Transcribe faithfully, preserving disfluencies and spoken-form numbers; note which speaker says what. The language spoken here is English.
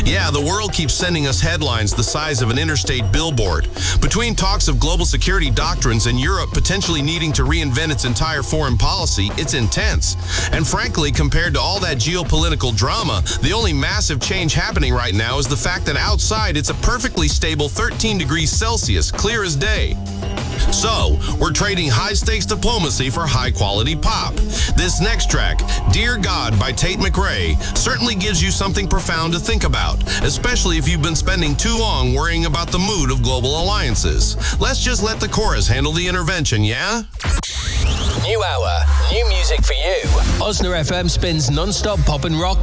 Speaker 1: Yeah, the world keeps sending us headlines the size of an interstate billboard. Between talks of global security doctrines and Europe potentially needing to reinvent its entire foreign policy, it's intense. And frankly, compared to all that geopolitical drama, the only massive change happening right now is the fact that outside it's a perfectly stable thirteen degrees Celsius, clear as day. So, we're trading high-stakes diplomacy for high-quality pop. This next track, Dear God by Tate McRae, certainly gives you something profound to think about, especially if you've been spending too long worrying about the mood of global alliances. Let's just let the chorus handle the intervention, yeah?
Speaker 2: New hour, new music for you. Osna F M spins non-stop pop and rock